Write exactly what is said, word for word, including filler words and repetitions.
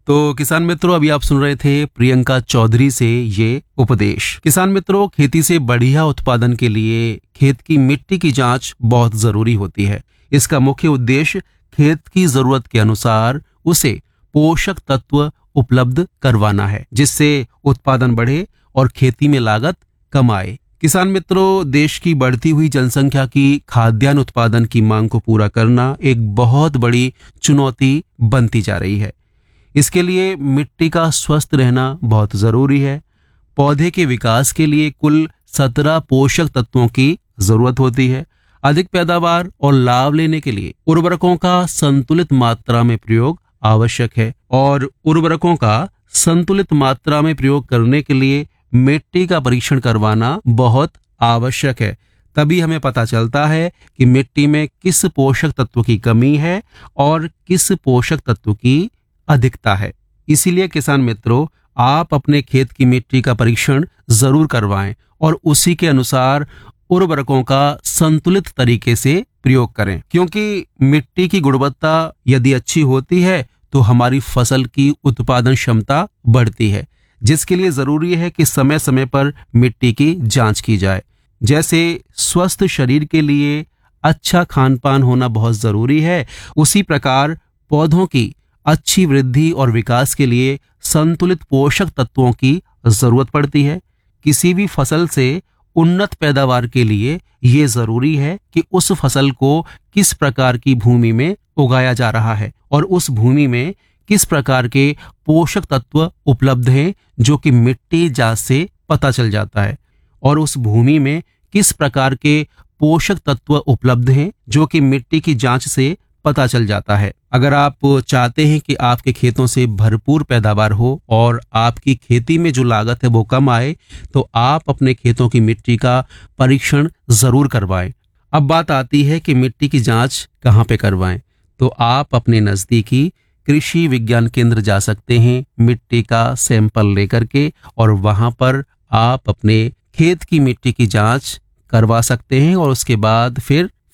तो किसान मित्रों, अभी आप सुन रहे थे प्रियंका चौधरी से ये उपदेश। किसान मित्रों, खेती से बढ़िया उत्पादन के लिए खेत की मिट्टी की जांच बहुत जरूरी होती है। इसका मुख्य उद्देश्य खेत की जरूरत के अनुसार उसे पोषक तत्व उपलब्ध करवाना है, जिससे उत्पादन बढ़े और खेती में लागत कम आए। किसान मित्रों, देश की बढ़ती हुई जनसंख्या की खाद्यान्न उत्पादन की मांग को पूरा करना एक बहुत बड़ी चुनौती बनती जा रही है। इसके लिए मिट्टी का स्वस्थ रहना बहुत जरूरी है। पौधे के विकास के लिए कुल सत्रह पोषक तत्वों की जरूरत होती है। अधिक पैदावार और लाभ लेने के लिए उर्वरकों का संतुलित मात्रा में प्रयोग आवश्यक है, और उर्वरकों का संतुलित मात्रा में प्रयोग करने के लिए मिट्टी का परीक्षण करवाना बहुत आवश्यक है। तभी हमें पता चलता है कि मिट्टी में किस पोषक तत्व की कमी है और किस पोषक तत्व की अधिकता है। इसीलिए किसान मित्रों, आप अपने खेत की मिट्टी का परीक्षण जरूर करवाएं और उसी के अनुसार उर्वरकों का संतुलित तरीके से प्रयोग करें, क्योंकि मिट्टी की गुणवत्ता यदि अच्छी होती है तो हमारी फसल की उत्पादन क्षमता बढ़ती है, जिसके लिए जरूरी है कि समय समय पर मिट्टी की जांच की जाए। जैसे स्वस्थ शरीर के लिए अच्छा खान पान होना बहुत जरूरी है, उसी प्रकार पौधों की अच्छी वृद्धि और विकास के लिए संतुलित पोषक तत्वों की जरूरत पड़ती है। किसी भी फसल से उन्नत पैदावार के लिए ये जरूरी है कि उस फसल को किस प्रकार की भूमि में उगाया जा रहा है और उस भूमि में किस प्रकार के पोषक तत्व उपलब्ध हैं, जो कि मिट्टी जांच से पता चल जाता है, और उस भूमि में किस प्रकार के पोषक तत्व उपलब्ध हैं जो कि मिट्टी की जांच से पता चल जाता है। अगर आप चाहते हैं कि आपके खेतों से भरपूर पैदावार हो और आपकी खेती में जो लागत है वो कम आए, तो आप अपने खेतों की मिट्टी का परीक्षण जरूर करवाएं। अब बात आती है कि मिट्टी की जांच कहाँ पे करवाएं, तो आप अपने नजदीकी कृषि विज्ञान केंद्र जा सकते हैं मिट्टी का सैंपल लेकर के, और वहां पर आप अपने खेत की मिट्टी की जांच करवा सकते हैं और उसके बाद फिर